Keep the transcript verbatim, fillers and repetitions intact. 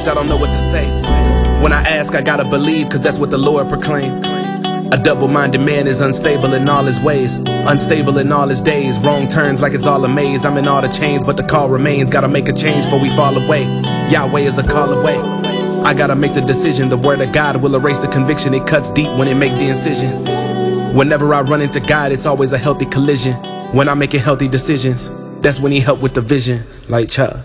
I don't know what to say. When I ask, I gotta believe, cause that's what the Lord proclaimed. A double-minded man is unstable in all his ways, unstable in all his days. Wrong turns like it's all a maze. I'm in all the chains, but the call remains. Gotta make a change before we fall away. Yahweh is a call away. I gotta make the decision. The word of God will erase the conviction. It cuts deep when it make the incision. Whenever I run into God, it's always a healthy collision. When I'm making healthy decisions, that's when he helped with the vision. Like, child.